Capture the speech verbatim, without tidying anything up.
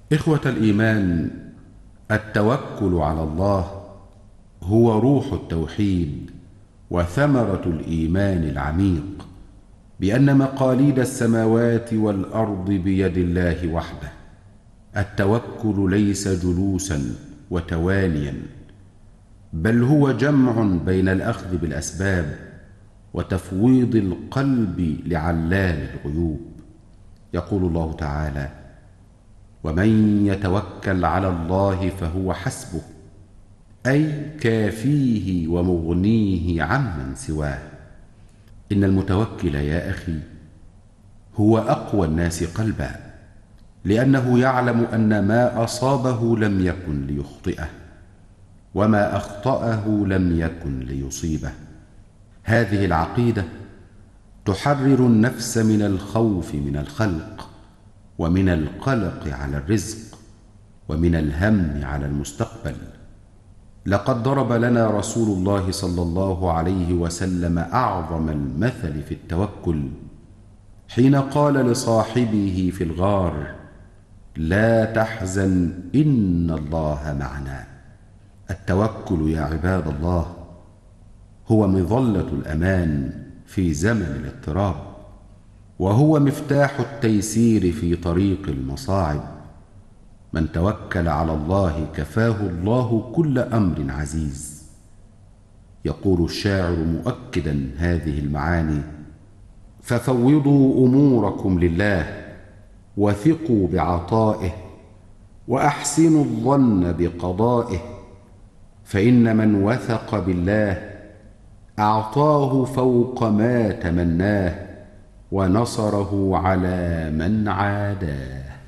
إخوة الإيمان، التوكل على الله هو روح التوحيد وثمرة الإيمان العميق بأن مقاليد السماوات والأرض بيد الله وحده. التوكل ليس جلوسا وتوانيا، بل هو جمع بين الأخذ بالأسباب وتفويض القلب لعلام الغيوب. يقول الله تعالى: ومن يتوكل على الله فهو حسبه، أي كافيه ومغنيه عمن سواه. إن المتوكل يا أخي هو أقوى الناس قلبا، لأنه يعلم أن ما أصابه لم يكن ليخطئه، وما أخطأه لم يكن ليصيبه. هذه العقيدة تحرر النفس من الخوف من الخلق، ومن القلق على الرزق، ومن الهم على المستقبل. لقد ضرب لنا رسول الله صلى الله عليه وسلم أعظم المثل في التوكل حين قال لصاحبه في الغار: لا تحزن إن الله معنا. التوكل يا عباد الله هو مظلة الأمان في زمن الاضطراب، وهو مفتاح التيسير في طريق المصاعب. من توكل على الله كفاه الله كل أمر عزيز. يقول الشاعر مؤكدا هذه المعاني: ففوضوا أموركم لله، وثقوا بعطائه، وأحسنوا الظن بقضائه، فإن من وثق بالله أعطاه فوق ما تمناه، ونصره على من عاداه.